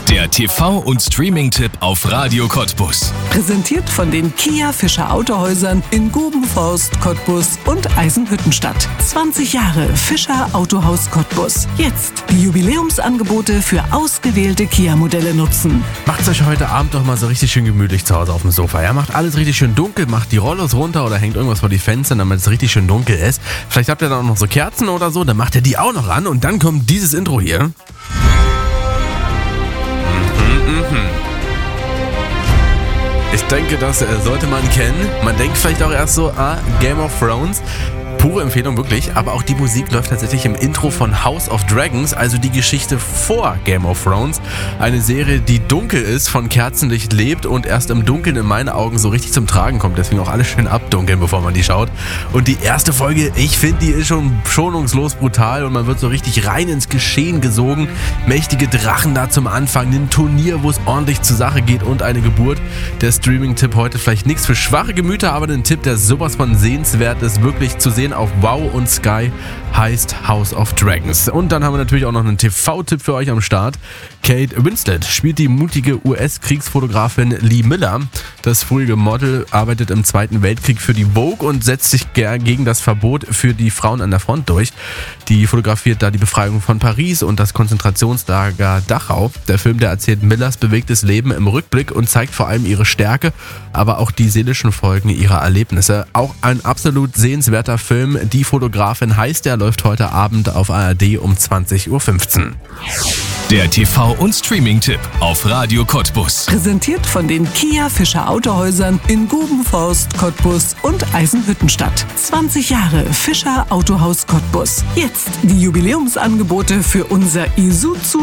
Der TV- und Streaming-Tipp auf Radio Cottbus. Präsentiert von den Kia Fischer Autohäusern in Gubenforst, Cottbus und Eisenhüttenstadt. 20 Jahre Fischer Autohaus Cottbus. Jetzt die Jubiläumsangebote für ausgewählte Kia-Modelle nutzen. Macht's euch heute Abend doch mal so richtig schön gemütlich zu Hause auf dem Sofa. Ja, macht alles richtig schön dunkel, macht die Rollos runter oder hängt irgendwas vor die Fenster, damit es richtig schön dunkel ist. Vielleicht habt ihr dann auch noch so Kerzen oder so, dann macht ihr die auch noch an und dann kommt dieses Intro hier. Ich denke, das sollte man kennen. Man denkt vielleicht auch erst so, Game of Thrones. Pure Empfehlung, wirklich. Aber auch die Musik läuft tatsächlich im Intro von House of Dragons, also die Geschichte vor Game of Thrones. Eine Serie, die dunkel ist, von Kerzenlicht lebt und erst im Dunkeln in meinen Augen so richtig zum Tragen kommt. Deswegen auch alles schön abdunkeln, bevor man die schaut. Und die erste Folge, ich finde, die ist schon schonungslos brutal und man wird so richtig rein ins Geschehen gesogen. Mächtige Drachen da zum Anfang, ein Turnier, wo es ordentlich zur Sache geht und eine Geburt. Der Streaming-Tipp heute vielleicht nichts für schwache Gemüter, aber ein Tipp, der sowas von sehenswert ist, wirklich zu sehen auf Wow und Sky, heißt House of Dragons. Und dann haben wir natürlich auch noch einen TV-Tipp für euch am Start. Kate Winslet spielt die mutige US-Kriegsfotografin Lee Miller. Das frühere Model arbeitet im Zweiten Weltkrieg für die Vogue und setzt sich gegen das Verbot für die Frauen an der Front durch. Die fotografiert da die Befreiung von Paris und das Konzentrationslager Dachau. Der Film, der erzählt Millers bewegtes Leben im Rückblick und zeigt vor allem ihre Stärke, aber auch die seelischen Folgen ihrer Erlebnisse. Auch ein absolut sehenswerter Film. Die Fotografin heißt, der läuft heute Abend auf ARD um 20.15 Uhr. Der TV- und Streaming-Tipp auf Radio Cottbus. Präsentiert von den Kia Fischer Autohäusern in Gubenforst, Cottbus und Eisenhüttenstadt. 20 Jahre Fischer Autohaus Cottbus. Jetzt die Jubiläumsangebote für unser Isuzu